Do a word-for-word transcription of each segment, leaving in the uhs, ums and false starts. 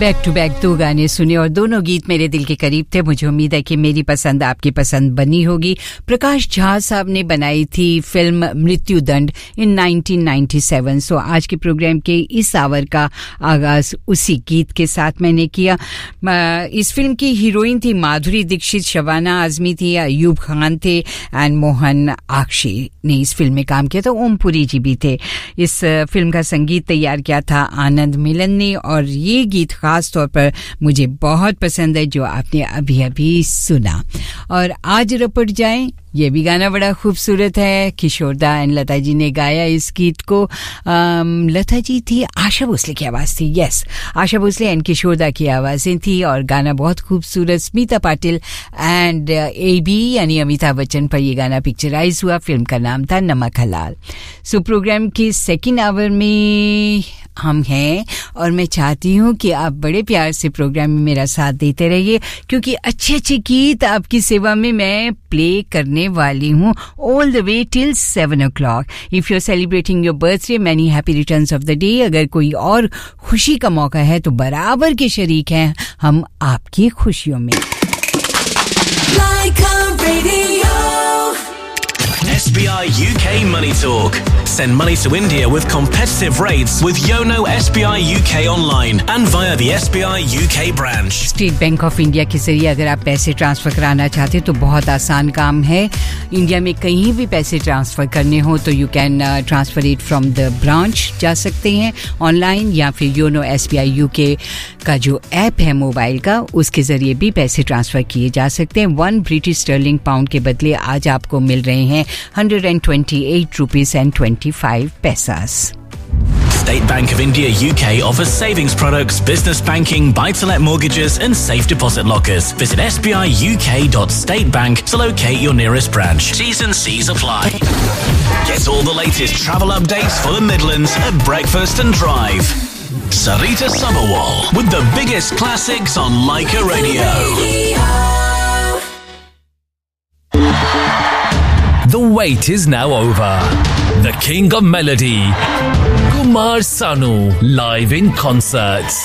Back to back दो गाने सुने और दोनों गीत मेरे दिल के करीब थे. मुझे उम्मीद है कि मेरी पसंद आपकी पसंद बनी होगी. प्रकाश झा साहब ने बनाई थी फिल्म मृत्युदंड इन नाइनटीन नाइंटी सेवन. सो आज के प्रोग्राम के इस आवर का आगाज उसी गीत के साथ मैंने किया. इस फिल्म की हीरोइन थी माधुरी दीक्षित, शबाना आजमी थी, अयूब खान थे एंड मोहन आक्षी ने इस फिल्म में काम किया था. ओम पुरी जी भी थे. इस फिल्म का संगीत तैयार किया था आनंद मिलन ने और ये गीत खास तौर पर मुझे बहुत पसंद है जो आपने अभी अभी सुना. और आज रपट जाएं, ये भी गाना बड़ा खूबसूरत है. किशोर दा एंड लता जी ने गाया इस गीत को. आम, लता जी थी, आशा भोसले की आवाज थी. यस, आशा भोसले एंड किशोर दा की आवाजें थी और गाना बहुत खूबसूरत. Smita Patil and A B यानी अमिताभ बच्चन पर ये गाना पिक्चराइज हुआ. फिल्म का नाम था नमक हलाल. सो प्रोग्राम के सेकेंड आवर में हम हैं और मैं चाहती हूँ कि आप बड़े प्यार से प्रोग्राम में मेरा साथ देते रहिए क्योंकि अच्छे अच्छे गीत आपकी सेवा में मैं प्ले करने वाली हूँ all the way till seven O clock. If you are celebrating your birthday, many happy returns of the day. अगर कोई और खुशी का मौका है तो बराबर के शरीक हैं हम आपकी खुशियों में. S B I U K Money Talk. Send money to India with competitive rates with Yono S B I U K online and via the S B I U K branch. State bank of India के जरिए अगर आप पैसे transfer कराना चाहते हैं तो बहुत आसान काम है. इंडिया में कहीं भी पैसे ट्रांसफर करने हो तो you can transfer it from the branch. जा सकते हैं ऑनलाइन या फिर YONO S B I UK का जो ऐप है मोबाइल का उसके जरिए भी पैसे ट्रांसफर किए जा सकते हैं. वन ब्रिटिश स्टर्लिंग पाउंड के बदले आज आपको मिल रहे हैं one hundred twenty-eight rupees and twenty-five paisas. State Bank of India U K offers savings products, business banking, buy-to-let mortgages and safe deposit lockers. Visit s b i u k dot state bank to locate your nearest branch. T's and C's apply. Get all the latest travel updates for the Midlands at Breakfast and Drive. Sarita Sabharwal with the biggest classics on Laika Radio. The wait is now over. The King of Melody, Kumar Sanu, live in concert.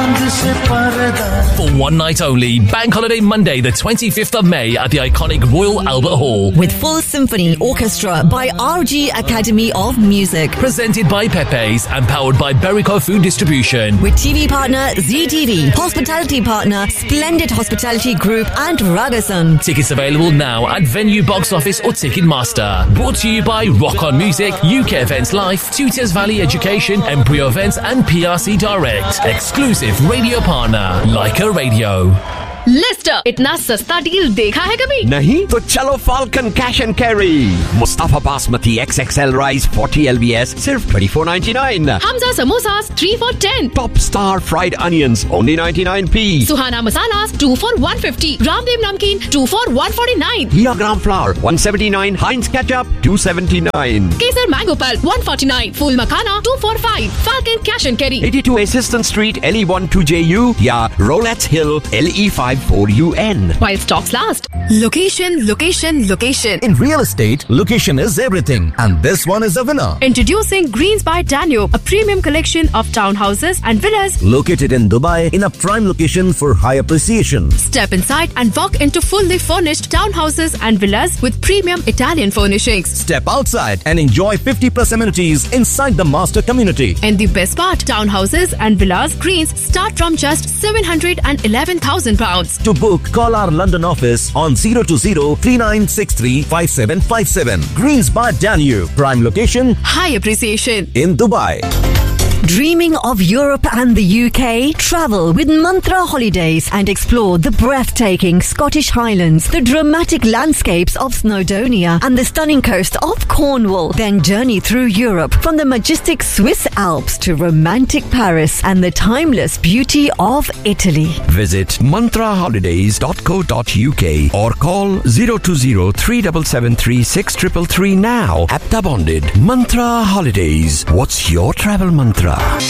For one night only, Bank Holiday Monday, the twenty-fifth of May at the iconic Royal Albert Hall. With full symphony orchestra by R G Academy of Music. Presented by Pepe's and powered by Berico Food Distribution. With T V partner Z T V, hospitality partner Splendid Hospitality Group and Ragasan. Tickets available now at Venue Box Office or Ticketmaster. Brought to you by Rock On Music, U K Events Life, Tutors Valley Education, Embryo Events and P R C Direct. Exclusive radio partner, Laika Radio. Leicester, इतना सस्ता deal देखा है कभी? नहीं तो चलो falcon cash and carry. Mustafa basmati X X L rice forty L B S सिर्फ twenty-four ninety-nine. Hamza samosas three for ten. Top star fried onions only ninety-nine p. Suhana masalas two for one fifty. Ramdev नमकीन two for one forty-nine. Here gram flower one seventy-nine. Heinz ketchup two seventy-nine. Kesar mango pulp one forty-nine. Fool makhana two for five. Falcon cash and carry eighty-two Assistant Street L E one two J U या Rolettes Hill L E five four U N. While stocks last. Location, location, location. In real estate, location is everything. And this one is a winner. Introducing Greens by Danube, a premium collection of townhouses and villas. Located in Dubai in a prime location for high appreciation. Step inside and walk into fully furnished townhouses and villas with premium Italian furnishings. Step outside and enjoy fifty plus amenities inside the master community. And the best part, townhouses and villas Greens start from just seven hundred eleven thousand pounds. To book, call our London office on zero two zero three nine six three five seven five seven. Greens by Danube. Prime location. High appreciation. In Dubai. Dreaming of Europe and the U K? Travel with Mantra Holidays and explore the breathtaking Scottish Highlands, the dramatic landscapes of Snowdonia and the stunning coast of Cornwall. Then journey through Europe from the majestic Swiss Alps to romantic Paris and the timeless beauty of Italy. Visit mantra holidays dot co dot U K or call zero two zero three seven seven three six three three now. Apta bonded. Mantra Holidays. What's your travel mantra?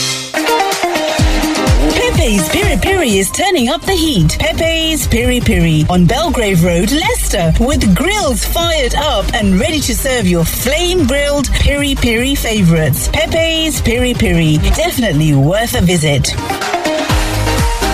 Pepe's Piri Piri is turning up the heat. Pepe's Piri Piri on Belgrave Road, Leicester, with grills fired up and ready to serve your flame-grilled Piri Piri favourites. Pepe's Piri Piri, definitely worth a visit.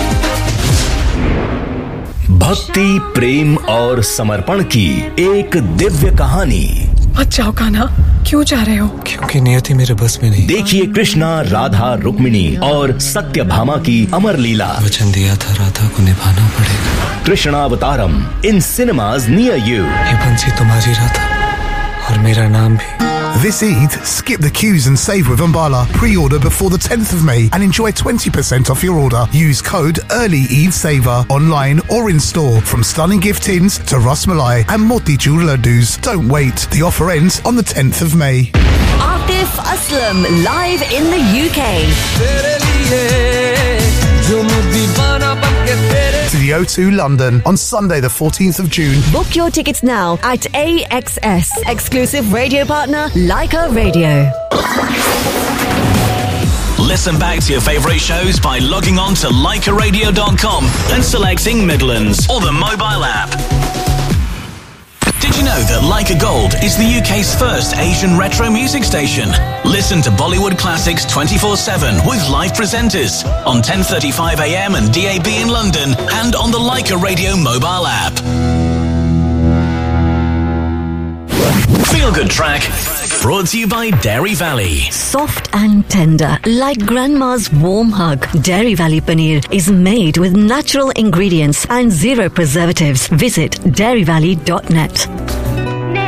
भक्ति, प्रेम और समर्पण की एक दिव्य कहानी। मत जाओ कान्हा, क्यों जा रहे हो? क्योंकि नियति मेरे बस में नहीं। देखिए कृष्णा, राधा, रुक्मिणी और सत्यभामा की अमर लीला। वचन दिया था राधा को निभाना पड़ेगा। कृष्णावतारम इन सिनेमाज नियर यू। ये बंसी तुम्हारी राधा और मेरा नाम भी। This Eid, skip the queues and save with Umbala. Pre-order before the tenth of May and enjoy twenty percent off your order. Use code Early Eid Saver online or in store. From stunning gift tins to Ras Malai and Motichur laddus. Don't wait. The offer ends on the tenth of May. Atif Aslam live in the U K. To the O two London on Sunday the fourteenth of June. Book your tickets now at A X S. Exclusive radio partner Leica Radio. Listen back to your favourite shows by logging on to leica radio dot com and selecting Midlands or the mobile app. Did you know that Leica Gold is the U K's first Asian retro music station? Listen to Bollywood classics twenty-four seven with live presenters on ten thirty-five a m and D A B in London and on the Leica Radio mobile app. Feel Good Track brought to you by Dairy Valley. Soft and tender, like grandma's warm hug. Dairy Valley Paneer is made with natural ingredients and zero preservatives. Visit dairy valley dot net.